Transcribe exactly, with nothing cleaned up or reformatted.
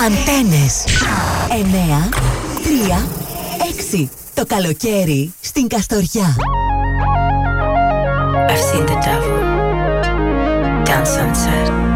Αντένες εννιά τρία έξι. Το καλοκαίρι στην Καστοριά. I've seen the devil down sunset.